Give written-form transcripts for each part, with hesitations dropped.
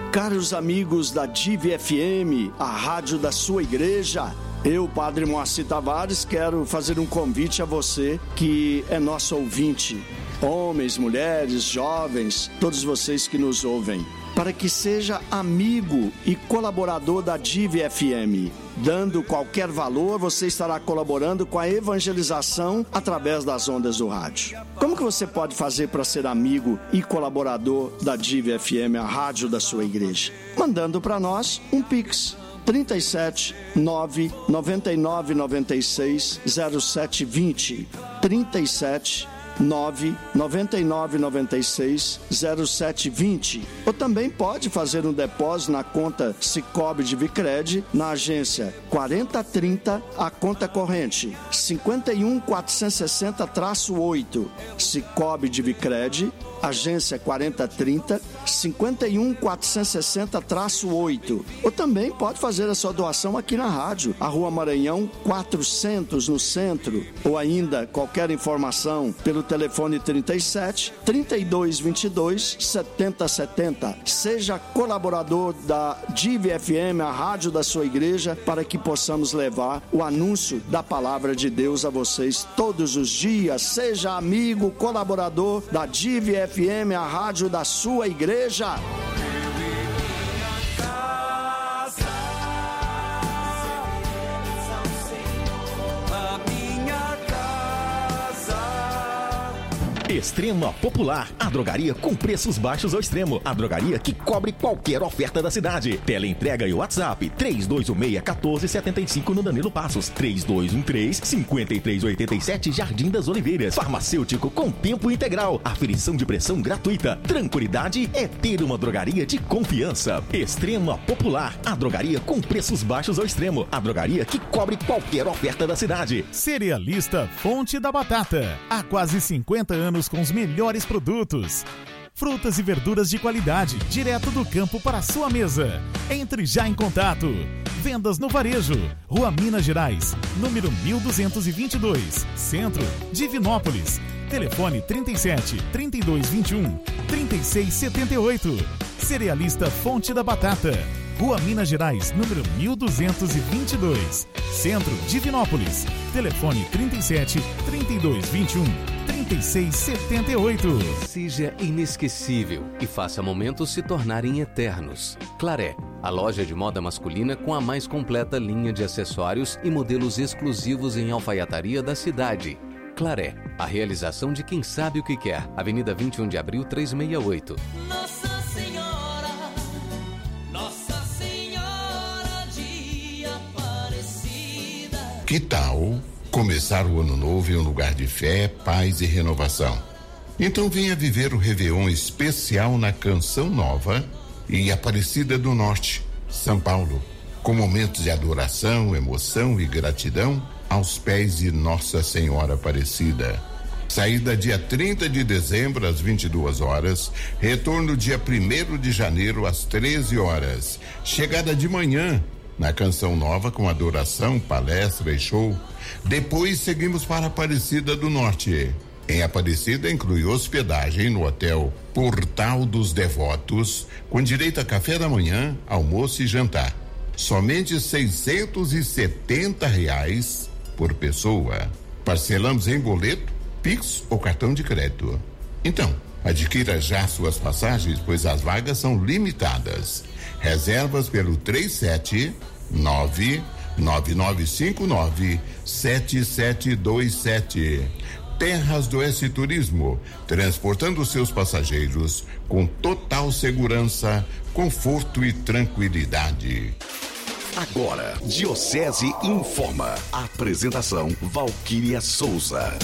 Caros amigos da Div FM, a rádio da sua igreja, eu, Padre Moacir Tavares, quero fazer um convite a você que é nosso ouvinte, homens, mulheres, jovens, todos vocês que nos ouvem, para que seja amigo e colaborador da Div FM. Dando qualquer valor, você estará colaborando com a evangelização através das ondas do rádio. Como que você pode fazer para ser amigo e colaborador da Div FM, a rádio da sua igreja? Mandando para nós um Pix. 37 9 99 96 07 20. 37 9 99 96 07 20. Ou também pode fazer um depósito na conta Sicoob Divicred, na agência 4030, a conta corrente 51.460-8. Sicoob Divicred, agência 4030, 51.460-8. Ou também pode fazer a sua doação aqui na rádio, a Rua Maranhão 400, no centro. Ou ainda qualquer informação pelo telefone 37 32 22 70 70. Seja colaborador da Div FM, a rádio da sua igreja, para que possamos levar o anúncio da palavra de Deus a vocês todos os dias. Seja amigo, colaborador da Div FM, a rádio da sua igreja. Extrema Popular, a drogaria com preços baixos ao extremo. A drogaria que cobre qualquer oferta da cidade. Teleentrega e WhatsApp 3216-1475 no Danilo Passos, 3213-5387 Jardim das Oliveiras. Farmacêutico com tempo integral, aferição de pressão gratuita. Tranquilidade é ter uma drogaria de confiança. Extrema Popular, a drogaria com preços baixos ao extremo. A drogaria que cobre qualquer oferta da cidade. Cerealista Fonte da Batata, há quase 50 anos com os melhores produtos. Frutas e verduras de qualidade, direto do campo para a sua mesa. Entre já em contato. Vendas no Varejo, Rua Minas Gerais, número 1222, Centro, Divinópolis. Telefone 37 32 21 36 78. Cerealista Fonte da Batata, Rua Minas Gerais, número 1222, Centro, Divinópolis. Telefone 37 32 21 36 78. Seja inesquecível e faça momentos se tornarem eternos. Claré, a loja de moda masculina com a mais completa linha de acessórios e modelos exclusivos em alfaiataria da cidade. Claré, a realização de quem sabe o que quer. Avenida 21 de Abril, 368. Nossa Senhora de Aparecida. Que tal começar o ano novo em um lugar de fé, paz e renovação? Então venha viver o Réveillon especial na Canção Nova em Aparecida do Norte, São Paulo, com momentos de adoração, emoção e gratidão aos pés de Nossa Senhora Aparecida. Saída dia 30 de dezembro às 22 horas, retorno dia 1º de janeiro às 13 horas. Chegada de manhã na Canção Nova com adoração, palestra e show. Depois seguimos para Aparecida do Norte. Em Aparecida inclui hospedagem no Hotel Portal dos Devotos, com direito a café da manhã, almoço e jantar. Somente R$670 por pessoa. Parcelamos em boleto, Pix ou cartão de crédito. Então, adquira já suas passagens, pois as vagas são limitadas. Reservas pelo 379-9959-7727. Terras do S Turismo, transportando seus passageiros com total segurança, conforto e tranquilidade. Agora, Diocese Informa. Apresentação Valquíria Souza.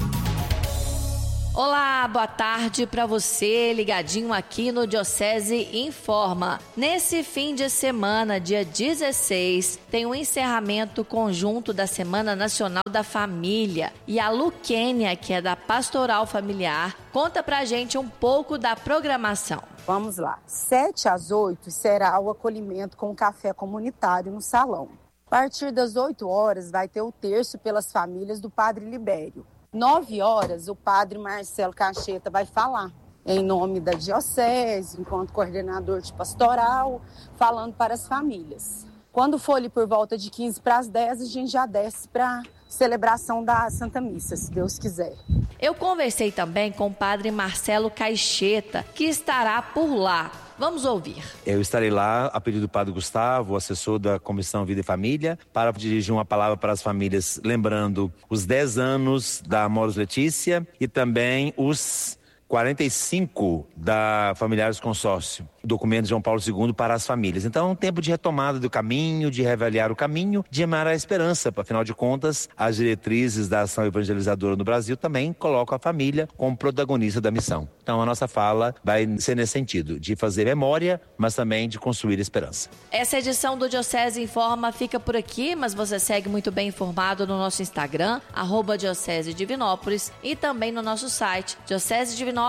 Olá, boa tarde para você, ligadinho aqui no Diocese Informa. Nesse fim de semana, dia 16, tem um encerramento conjunto da Semana Nacional da Família. E a Luquênia, que é da Pastoral Familiar, conta pra gente um pouco da programação. Vamos lá. 7 às 8 será o acolhimento com café comunitário no salão. A partir das 8 horas vai ter o terço pelas famílias do Padre Libério. 9 horas, o Padre Marcelo Cacheta vai falar. em nome da diocese, enquanto coordenador de pastoral, falando para as famílias. Quando for ali por volta de 15 para as 10, a gente já desce para celebração da Santa Missa, se Deus quiser. Eu conversei também com o padre Marcelo Caixeta, que estará por lá. Vamos ouvir. Eu estarei lá a pedido do padre Gustavo, assessor da Comissão Vida e Família, para dirigir uma palavra para as famílias, lembrando os 10 anos da Amoros Letícia e também os 45 da Familiares Consórcio, documento de João Paulo II para as famílias. Então é um tempo de retomada do caminho, de reavaliar o caminho, de amar a esperança. Afinal de contas, as diretrizes da ação evangelizadora no Brasil também colocam a família como protagonista da missão. Então a nossa fala vai ser nesse sentido, de fazer memória, mas também de construir esperança. Essa edição do Diocese Informa fica por aqui, mas você segue muito bem informado no nosso Instagram, @Diocese-Divinópolis, e também no nosso site, diocesedivinópolis.org.br.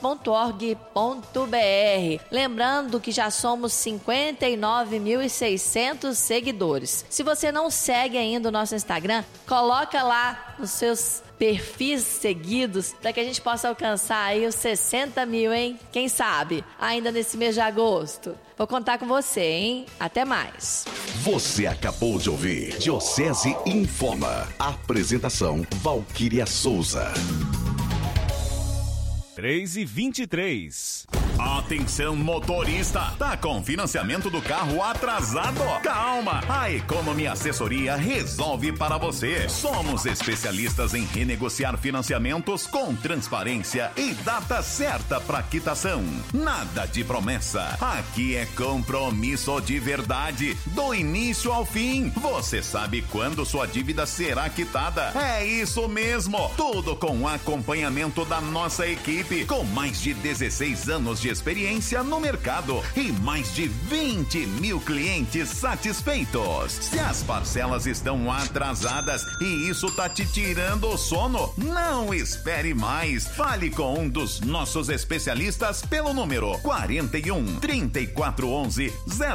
Lembrando que já somos 59.600 seguidores. Se você não segue ainda o nosso Instagram, coloca lá nos seus perfis seguidos para que a gente possa alcançar aí os 60 mil, hein? Quem sabe? Ainda nesse mês de agosto. Vou contar com você, hein? Até mais. Você acabou de ouvir Diocese Informa. Apresentação Valquíria Souza. 3h23. Atenção, motorista! Tá com financiamento do carro atrasado? Calma! A Economy Assessoria resolve para você. Somos especialistas em renegociar financiamentos com transparência e data certa para quitação. Nada de promessa. Aqui é compromisso de verdade, do início ao fim. Você sabe quando sua dívida será quitada. É isso mesmo! Tudo com acompanhamento da nossa equipe, com mais de 16 anos de experiência no mercado e mais de 20 mil clientes satisfeitos. Se as parcelas estão atrasadas e isso tá te tirando o sono, não espere mais. Fale com um dos nossos especialistas pelo número 41 3411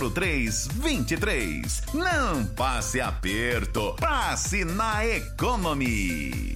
0323. Não passe aperto, passe na Economy.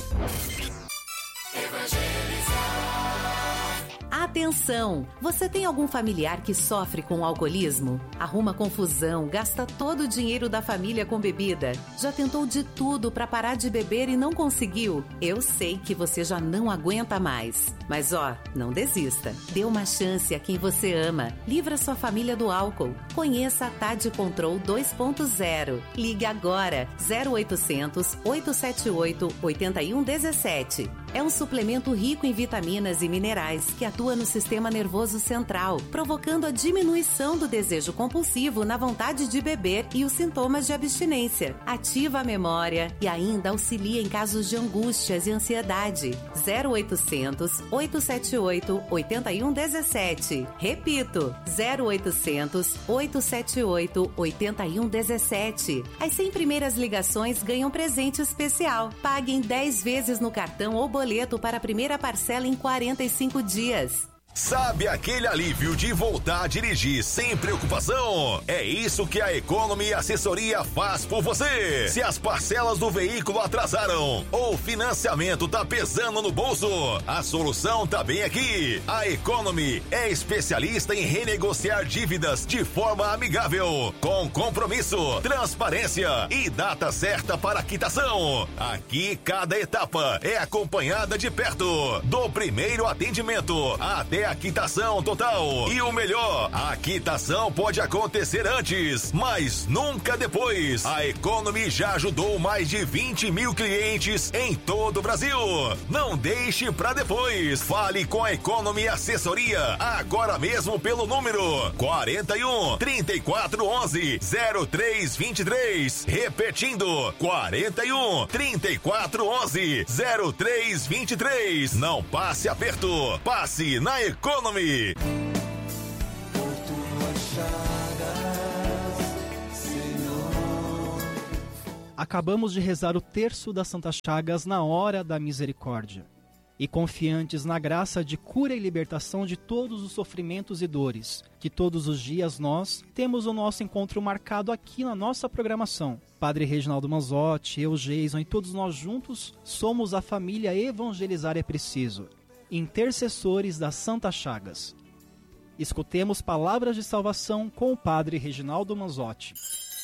Atenção! Você tem algum familiar que sofre com alcoolismo? Arruma confusão, gasta todo o dinheiro da família com bebida? Já tentou de tudo para parar de beber e não conseguiu? Eu sei que você já não aguenta mais. Mas não desista. Dê uma chance a quem você ama. Livra sua família do álcool. Conheça a TAD Control 2.0. Ligue agora 0800 878 8117. É um suplemento rico em vitaminas e minerais que atua no sistema nervoso central, provocando a diminuição do desejo compulsivo na vontade de beber e os sintomas de abstinência. Ativa a memória e ainda auxilia em casos de angústias e ansiedade. 0800 878 8117. Repito, 0800 878 8117. As 100 primeiras ligações ganham presente especial. Pague em 10 vezes no cartão ou boleto para a primeira parcela em 45 dias. Sabe aquele alívio de voltar a dirigir sem preocupação? É isso que a Economy Assessoria faz por você. Se as parcelas do veículo atrasaram ou o financiamento tá pesando no bolso, a solução tá bem aqui. A Economy é especialista em renegociar dívidas de forma amigável, com compromisso, transparência e data certa para a quitação. Aqui cada etapa é acompanhada de perto, do primeiro atendimento até a quitação total. E o melhor, a quitação pode acontecer antes, mas nunca depois. A Economy já ajudou mais de 20 mil clientes em todo o Brasil. Não deixe pra depois. Fale com a Economy Assessoria agora mesmo pelo número 41 3411 0323. Repetindo, 41 3411 0323. Não passe aperto, passe na Economy. Acabamos de rezar o terço das Santas Chagas na hora da misericórdia. E confiantes na graça de cura e libertação de todos os sofrimentos e dores, que todos os dias nós temos o nosso encontro marcado aqui na nossa programação. Padre Reginaldo Manzotti, eu, Geison e todos nós juntos somos a família Evangelizar é Preciso. intercessores das Santas Chagas. Escutemos palavras de salvação com o Padre Reginaldo Manzotti.